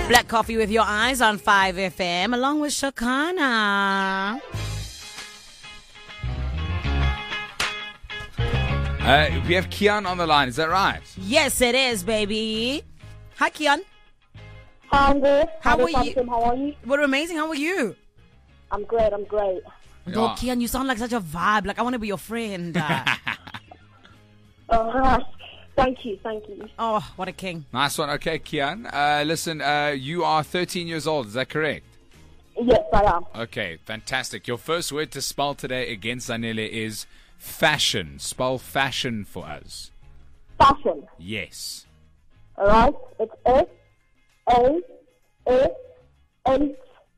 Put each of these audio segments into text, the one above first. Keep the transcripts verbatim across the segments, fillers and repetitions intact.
Black Coffee with Your Eyes on five F M, along with Shakana. Uh, we have Kian on the line, is that right? Yes, it is, baby. Hi, Kian. Hi, I'm good. How Hi, are you? Samson. How are you? We're amazing. How are you? I'm great. I'm great. Oh, Kian, you sound like such a vibe. Like, I want to be your friend. Uh, thank you. Thank you. Oh, what a king. Nice one. Okay, Kian. Uh, listen, uh, you are thirteen years old, is that correct? Yes, I am. Okay, fantastic. Your first word to spell today against Zanele is fashion. Spell fashion for us. Fashion. Yes. All right. It's S A S H.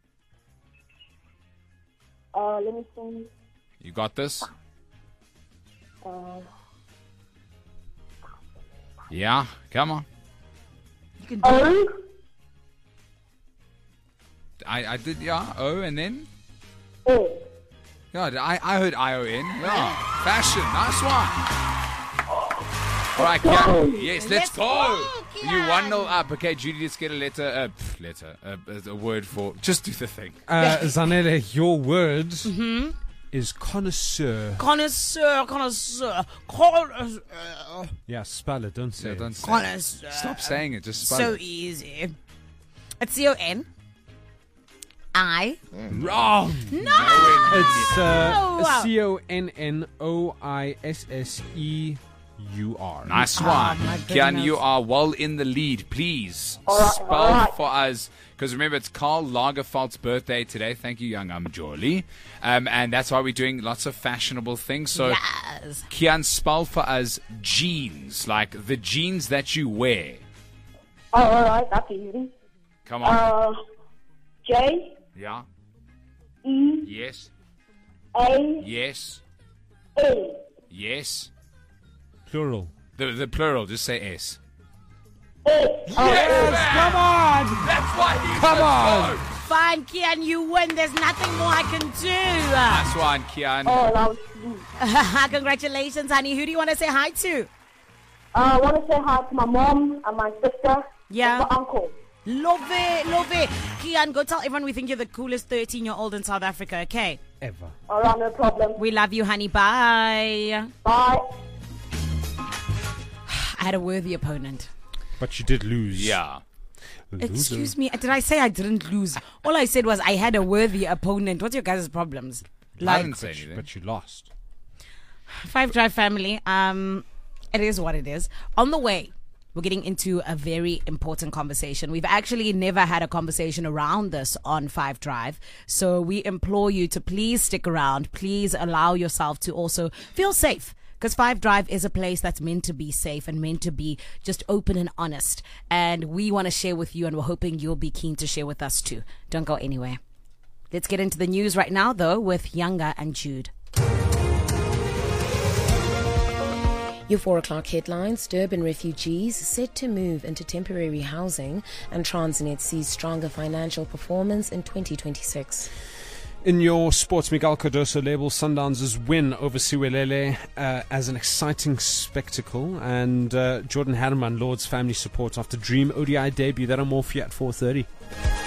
Uh, let me see. You got this? Uh, Yeah, come on. You can do it. O. I, I did, yeah, O, and then? A. Yeah, I, I heard I O N. Yeah, fashion. Nice one. All right, Kian. Yes, let's, Let's go. go, You Kian. one nil up. Okay, Judy, let's get a letter. Uh, pff, letter. Uh, a word for. Just do the thing. Uh, Zanele, your word is connoisseur. Connoisseur, connoisseur, connoisseur. Yeah, spell it, don't say Yeah, it. don't say it. Connoisseur. Stop saying it. Just spell So it. easy. It's C O N I. Wrong. No! It's No! uh, C O N N O I S S E U R. Nice Oh, one. my Kian, goodness. you are well in the lead. Please All right, spell all right. for us. Because remember, it's Karl Lagerfeld's birthday today. Thank you, young Amjoli. Um, and that's why we're doing lots of fashionable things. So, Yes. Kian, spell for us jeans, like the jeans that you wear. Oh, all right. That's easy. Come on. Uh, J Yeah. E Yes. A Yes. A. Yes. Plural. The the plural. Just say S. A. Yes, come on. That's why you Come on. Fine, Kian, you win. There's nothing more I can do. Nice one, Kian. Oh, that was easy. Congratulations, honey. Who do you want to say hi to? Uh, I want to say hi to my mom and my sister. Yeah. And my uncle. Love it, love it. Kian, go tell everyone we think you're the coolest thirteen-year-old in South Africa, okay? Ever. All right, no problem. We love you, honey. Bye. Bye. I had a worthy opponent. But you did lose. Yeah. Loser. Excuse me. Did I say I didn't lose? All I said was I had a worthy opponent. What's your guys' problems? I Like, didn't say anything. But you lost. Five Drive family, um, it is what it is. On the way, we're getting into a very important conversation. We've actually never had a conversation around this on Five Drive. So we implore you to please stick around. Please allow yourself to also feel safe. Because Five Drive is a place that's meant to be safe and meant to be just open and honest. And we want to share with you, and we're hoping you'll be keen to share with us too. Don't go anywhere. Let's get into the news right now, though, with Younger and Jude. Your four o'clock headlines: Durban refugees set to move into temporary housing, and Transnet sees stronger financial performance in twenty twenty-six. In your sports, Miguel Cardoso labels Sundowns' win over Siwelele uh, as an exciting spectacle, and uh, Jordan Herman lauds family support after dream O D I debut. That and more for you at four thirty.